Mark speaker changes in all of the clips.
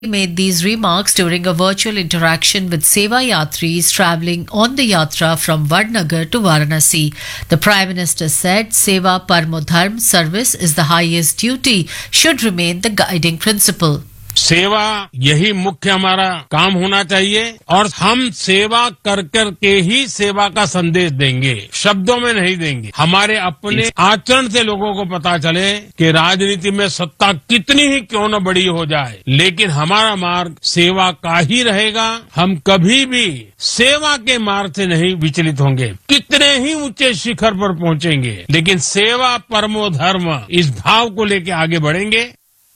Speaker 1: made these remarks during a virtual interaction with Seva Yatris travelling on the Yatra from Vadnagar to Varanasi. The Prime Minister said Seva Parmo Dharm, service is the highest duty, should remain the guiding principle.
Speaker 2: सेवा यही मुख्य हमारा काम होना चाहिए और हम सेवा कर कर के ही सेवा का संदेश देंगे, शब्दों में नहीं देंगे। हमारे अपने आचरण से लोगों को पता चले कि राजनीति में सत्ता कितनी ही क्यों न बड़ी हो जाए, लेकिन हमारा मार्ग सेवा का ही रहेगा। हम कभी भी सेवा के मार्ग से नहीं विचलित होंगे, कितने ही ऊंचे शिखर पर पहुंचेंगे, लेकिन सेवा परमो धर्म इस भाव को लेकर आगे बढ़ेंगे।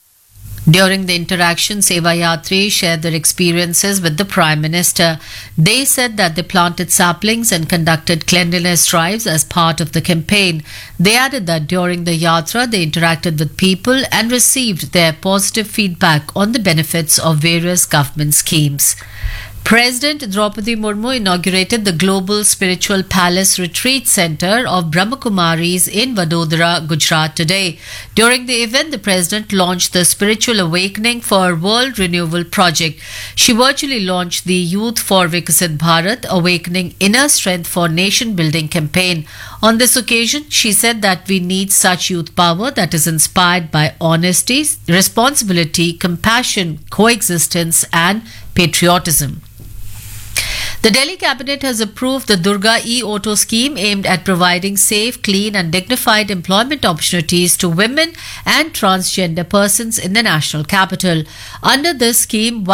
Speaker 1: During the interaction, Seva Yatri shared their experiences with the Prime Minister. They said that they planted saplings and conducted cleanliness drives as part of the campaign. They added that during the Yatra, they interacted with people and received their positive feedback on the benefits of various government schemes. President Draupadi Murmu inaugurated the Global Spiritual Palace Retreat Center of Brahmakumaris in Vadodara, Gujarat today. During the event, the President launched the Spiritual Awakening for World Renewal Project. She virtually launched the Youth for Viksit Bharat Awakening Inner Strength for Nation Building campaign. On this occasion, she said that we need such youth power that is inspired by honesty, responsibility, compassion, coexistence and patriotism. The Delhi Cabinet has approved the Durga e-Auto scheme aimed at providing safe, clean and dignified employment opportunities to women and transgender persons in the national capital. Under this scheme,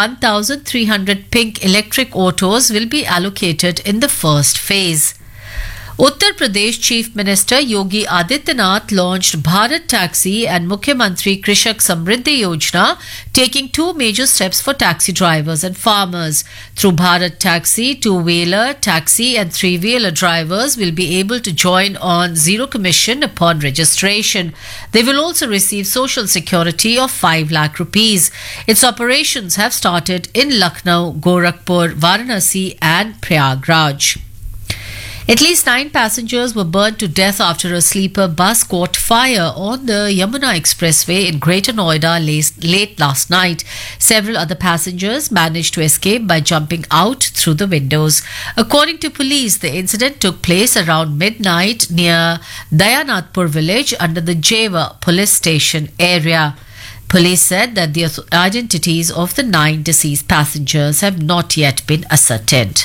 Speaker 1: 1,300 pink electric autos will be allocated in the first phase. Uttar Pradesh Chief Minister Yogi Adityanath launched Bharat Taxi and Mukhyamantri Krishak Samriddhi Yojana, taking two major steps for taxi drivers and farmers. Through Bharat Taxi, two-wheeler, taxi and three-wheeler drivers will be able to join on zero commission upon registration. They will also receive social security of 5 lakh rupees. Its operations have started in Lucknow, Gorakhpur, Varanasi and Prayagraj. At least 9 passengers were burnt to death after a sleeper bus caught fire on the Yamuna Expressway in Greater Noida late last night. Several other passengers managed to escape by jumping out through the windows. According to police, the incident took place around midnight near Dayanatpur village under the Jeva police station area. Police said that the identities of the 9 deceased passengers have not yet been ascertained.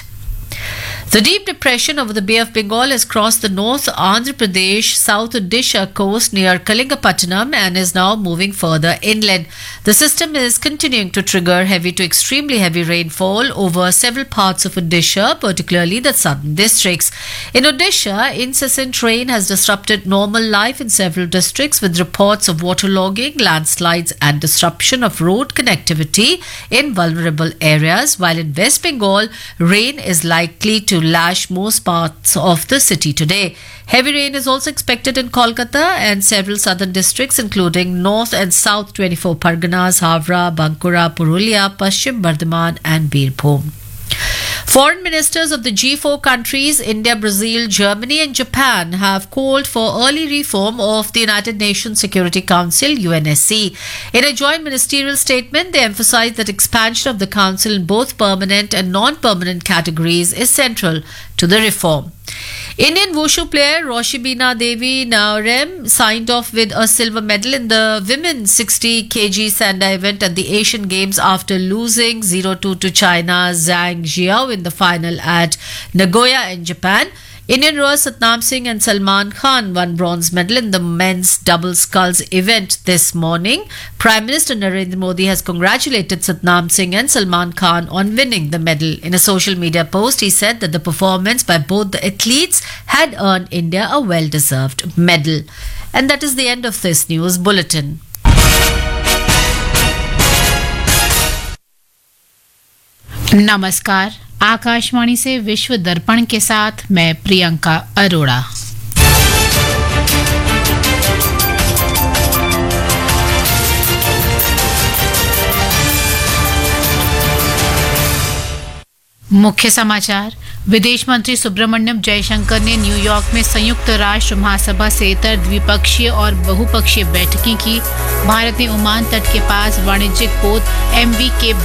Speaker 1: The deep depression over the Bay of Bengal has crossed the North Andhra Pradesh, South Odisha coast near Kalingapatnam and is now moving further inland. The system is continuing to trigger heavy to extremely heavy rainfall over several parts of Odisha, particularly the southern districts. In Odisha, incessant rain has disrupted normal life in several districts with reports of waterlogging, landslides and disruption of road connectivity in vulnerable areas, while in West Bengal, rain is likely to lash most parts of the city today. Heavy rain is also expected in Kolkata and several southern districts including North and South 24 Parganas, Havra, Bankura, Purulia, Paschim Bardhaman and Birbhum. Foreign ministers of the G4 countries, India, Brazil, Germany and Japan have called for early reform of the United Nations Security Council, UNSC. In a joint ministerial statement, they emphasized that expansion of the council in both permanent and non-permanent categories is central to the reform. Indian wushu player Roshibina Devi Naorem signed off with a silver medal in the women's 60 kg Sanda event at the Asian Games after losing 0-2 to China's Zhang Jiao in the final at Nagoya in Japan. Indian rowers Satnam Singh and Salman Khan won bronze medal in the men's double sculls event this morning. Prime Minister Narendra Modi has congratulated Satnam Singh and Salman Khan on winning the medal. In a social media post, he said that the performance by both the athletes had earned India a well-deserved medal. And that is the end of this news bulletin.
Speaker 3: नमस्कार, आकाशवाणी से विश्व दर्पण के साथ मैं प्रियंका अरोड़ा। मुख्य समाचार। विदेश मंत्री सुब्रमण्यम जयशंकर ने न्यूयॉर्क में संयुक्त राष्ट्र महासभा से इतर द्विपक्षीय और बहुपक्षीय बैठकें की। भारत ने ओमान तट के पास वाणिज्यिक पोत MV के